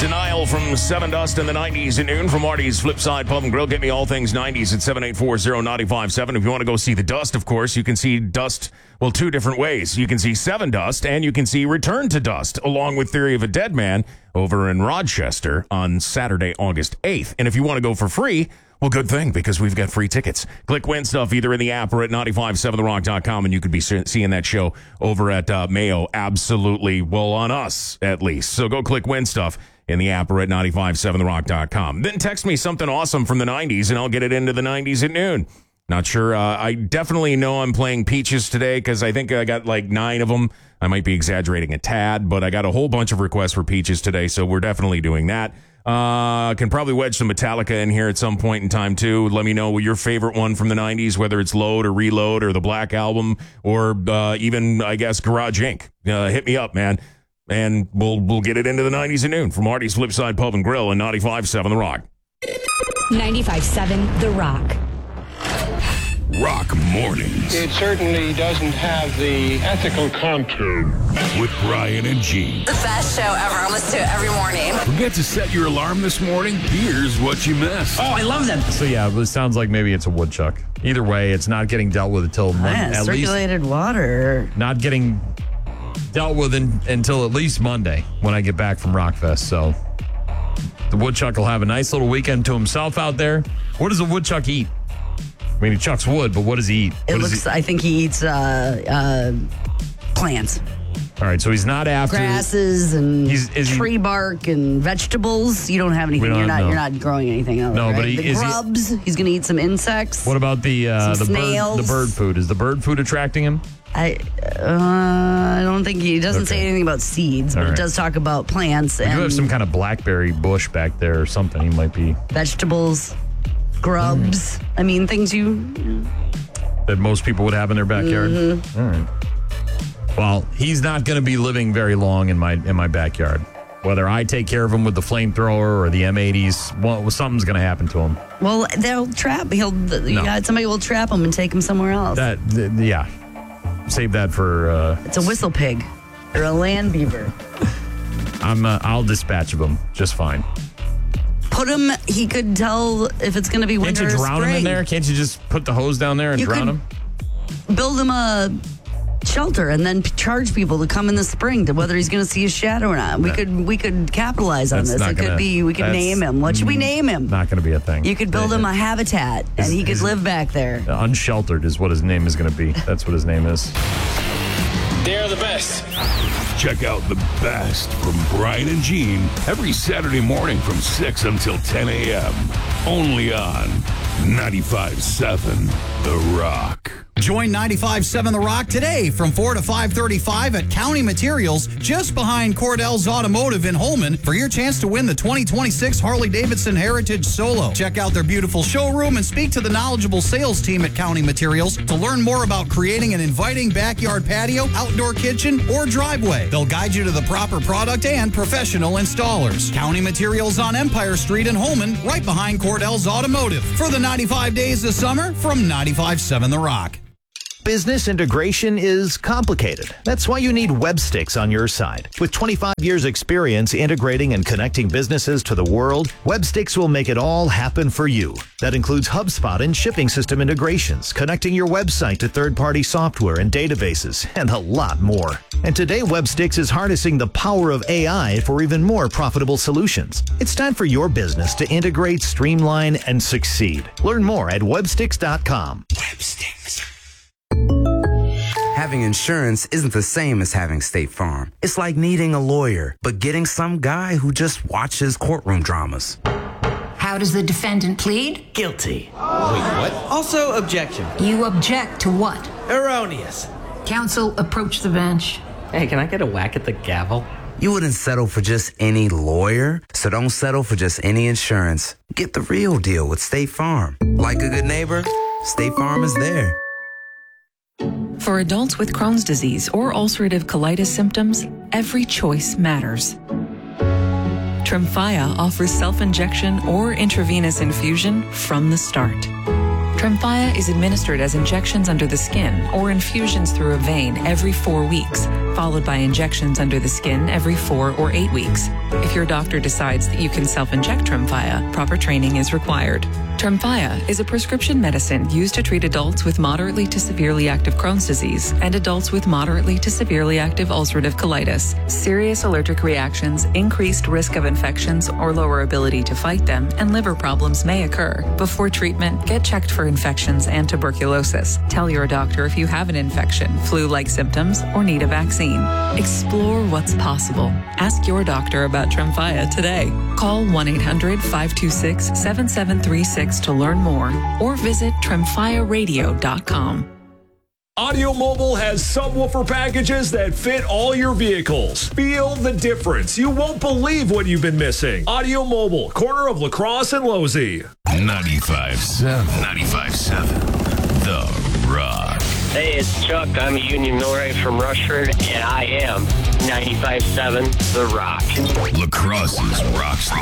Denial from 7 Dust in the 90s at noon from Marty's Flipside Pub and Grill. Get me all things 90s at 7840957. If you want to go see the Dust, of course, you can see Dust, well, two different ways. You can see 7 Dust and you can see Return to Dust, along with Theory of a Dead Man over in Rochester on Saturday, August 8th. And if you want to go for free, well, good thing, because we've got free tickets. Click Win Stuff either in the app or at 957therock.com, and you could be seeing that show over at Mayo. Absolutely. Well, on us, at least. So go click Win Stuff in the app or at 957therock.com. Then text me something awesome from the 90s, and I'll get it into the 90s at noon. Not sure. I definitely know I'm playing Peaches today because I think I got like 9 of them. I might be exaggerating a tad, but I got a whole bunch of requests for Peaches today, so we're definitely doing that. Can probably wedge some Metallica in here at some point in time too. Let me know your favorite one from the 90s, whether it's Load or Reload or the Black Album or even, I guess, Garage Inc. Hit me up, man. And we'll get it into the 90s at noon from Marty's Flipside Pub and Grill and 95.7 The Rock. 95.7 The Rock. Rock Mornings. It certainly doesn't have the ethical contour. With Brian and Gene. The best show ever. I listen to it every morning. Forget to set your alarm this morning? Here's what you missed. Oh, I love them. So, yeah, it sounds like maybe it's a woodchuck. Either way, it's not getting dealt with until at circulated least, water. Not getting dealt with until at least Monday when I get back from Rockfest. So the woodchuck will have a nice little weekend to himself out there. What does a woodchuck eat? I mean, he chucks wood, but what does he eat? I think he eats plants. All right, so he's not after grasses and tree bark and vegetables. You don't have anything. You're not growing anything else. No, right? but the grubs. He's going to eat some insects. What about the bird food? Is the bird food attracting him? I don't think he doesn't say anything about seeds, but it does talk about plants. You have some kind of blackberry bush back there or something. He might be vegetables. Grubs. I mean, things that most people would have in their backyard. Mm-hmm. All right. Well, he's not going to be living very long in my backyard. Whether I take care of him with the flamethrower or the M80s, well, something's going to happen to him. Well, they'll trap. Somebody will trap him and take him somewhere else. Yeah. Save that for. It's a whistle pig or a land beaver. I'll dispatch of him just fine. Put him. He could tell if it's going to be winter or spring. Can't you drown him in there? Can't you just put the hose down there and drown him? Build him a shelter and then charge people to come in the spring to whether he's going to see a shadow or not. We could capitalize on this. We could name him. What should we name him? Not going to be a thing. You could build him a habitat and he could live back there. Unsheltered is what his name is going to be. That's what his name is. They're the best. Check out the best from Brian and Gene every Saturday morning from 6 until 10 a.m. Only on 95.7 The Rock. Join 95.7 The Rock today from 4 to 5:35 at County Materials, just behind Cordell's Automotive in Holman, for your chance to win the 2026 Harley-Davidson Heritage Solo. Check out their beautiful showroom and speak to the knowledgeable sales team at County Materials to learn more about creating an inviting backyard patio, outdoor kitchen, or driveway. They'll guide you to the proper product and professional installers. County Materials on Empire Street in Holman, right behind Cordell's Automotive. For the 95 days of summer from 95.7 The Rock. Business integration is complicated. That's why you need Websticks on your side. With 25 years experience integrating and connecting businesses to the world, Websticks will make it all happen for you. That includes HubSpot and shipping system integrations, connecting your website to third-party software and databases, and a lot more. And today, Websticks is harnessing the power of AI for even more profitable solutions. It's time for your business to integrate, streamline, and succeed. Learn more at websticks.com. Websticks. Having insurance isn't the same as having State Farm. It's like needing a lawyer, but getting some guy who just watches courtroom dramas. How does the defendant plead? Guilty. Wait, what? Also, objection. You object to what? Erroneous. Counsel, approach the bench. Hey, can I get a whack at the gavel? You wouldn't settle for just any lawyer, so don't settle for just any insurance. Get the real deal with State Farm. Like a good neighbor, State Farm is there. For adults with Crohn's disease or ulcerative colitis symptoms, every choice matters. Tremfya offers self-injection or intravenous infusion from the start. Tremfya is administered as injections under the skin or infusions through a vein every 4 weeks, followed by injections under the skin every 4 or 8 weeks. If your doctor decides that you can self-inject Tremfya, proper training is required. Tremfya is a prescription medicine used to treat adults with moderately to severely active Crohn's disease and adults with moderately to severely active ulcerative colitis. Serious allergic reactions, increased risk of infections or lower ability to fight them, and liver problems may occur. Before treatment, get checked for infections and tuberculosis. Tell your doctor if you have an infection, flu-like symptoms, or need a vaccine. Explore what's possible. Ask your doctor about Tremfya today. Call 1-800-526-7736 to learn more or visit TremfyaRadio.com. Audio Mobile has subwoofer packages that fit all your vehicles. Feel the difference. You won't believe what you've been missing. Audio Mobile, corner of La Crosse and Losey. 95.7, The Rock. Hey, it's Chuck. I'm a union millwright from Rushford, and I am 95.7 The Rock. La Crosse's rock station.